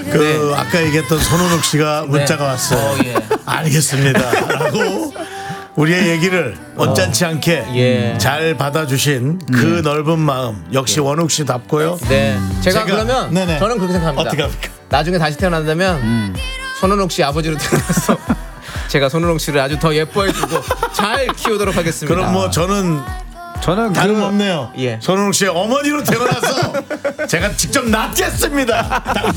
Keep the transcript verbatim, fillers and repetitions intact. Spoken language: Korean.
그 네. 아까 얘기했던 손은욱 씨가 문자가 네. 왔어요. 어, 예. 알겠습니다.라고 우리의 얘기를 언짢지 않게 예. 잘 받아주신 그 넓은 마음 역시 원욱 씨답고요. 네. 제가, 제가- 그러면 네네. 저는 그렇게 생각합니다. 어떻게 합니까? 나중에 다시 태어난다면 손은옥 씨 아버지로 태어나서 제가 손은옥 씨를 아주 더 예뻐해주고 잘 키우도록 하겠습니다. 그럼 뭐 저는 저는 다름없네요. 예. 손은욱 씨의 어머니로 태어나서 제가 직접 낳겠습니다.